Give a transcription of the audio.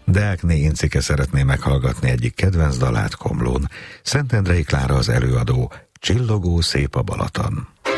Deákné Incike szeretné meghallgatni egyik kedvenc dalát Komlón. Szentendrei Klára az előadó, Csillogó szép a Balaton.